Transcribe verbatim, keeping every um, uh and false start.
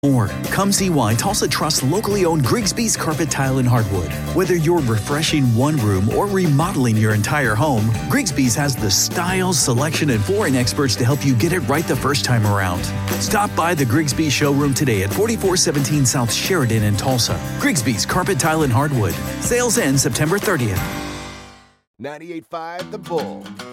More. Come see why Tulsa trusts locally owned Grigsby's Carpet Tile and Hardwood. Whether you're refreshing one room or remodeling your entire home, Grigsby's has the style, selection, and flooring experts to help you get it right the first time around. Stop by the Grigsby's showroom today at forty-four seventeen South Sheridan in Tulsa. Grigsby's Carpet Tile and Hardwood. Sales end September thirtieth. ninety-eight point five The Bull.